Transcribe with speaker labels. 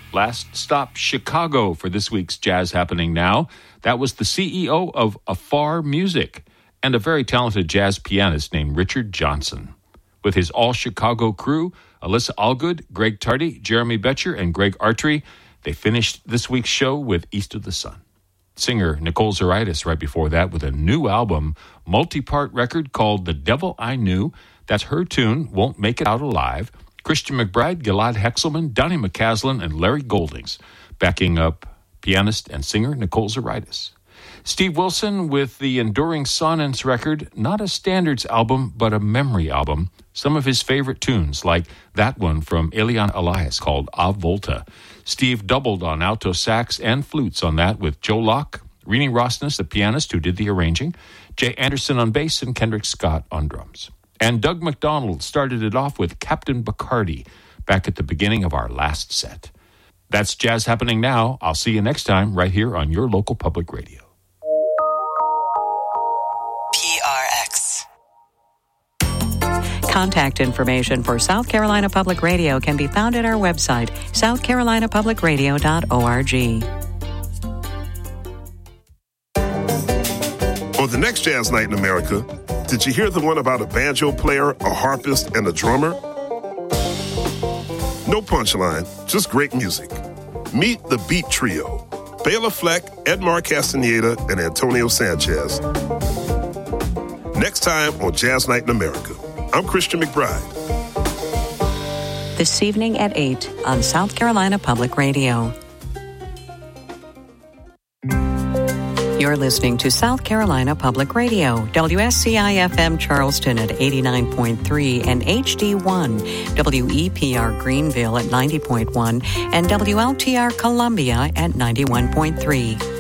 Speaker 1: Last stop, Chicago, for this week's Jazz Happening Now. That was the CEO of Afar Music and a very talented jazz pianist named Richard Johnson. With his all-Chicago crew, Alyssa Allgood, Greg Tardy, Jeremy Betcher, and Greg Artry, they finished this week's show with East of the Sun. Singer Nicole Zaritis right before that with a new album, multi-part record called The Devil I Knew. That's her tune, Won't Make It Out Alive. Christian McBride, Gilad Hexelman, Donnie McCaslin, and Larry Goldings, backing up pianist and singer Nicole Zaritis. Steve Wilson with the Enduring Sonnets record, not a standards album, but a memory album. Some of his favorite tunes, like that one from Elian Elias called A Volta. Steve doubled on alto sax and flutes on that with Joe Locke, Renee Rosnes, the pianist who did the arranging, Jay Anderson on bass, and Kendrick Scott on drums. And Doug McDonald started it off with Captain Bacardi back at the beginning of our last set. That's Jazz Happening Now. I'll see you next time right here on your local public radio.
Speaker 2: PRX.
Speaker 3: Contact information for South Carolina Public Radio can be found at our website, southcarolinapublicradio.org.
Speaker 4: On the next Jazz Night in America, did you hear the one about a banjo player, a harpist, and a drummer? No punchline, just great music. Meet the Beat Trio, Bela Fleck, Edmar Castaneda, and Antonio Sanchez. Next time on Jazz Night in America, I'm Christian McBride.
Speaker 3: This evening at 8 on South Carolina Public Radio. You're listening to South Carolina Public Radio, WSCI-FM Charleston at 89.3 and HD1, WEPR Greenville at 90.1, and WLTR Columbia at 91.3.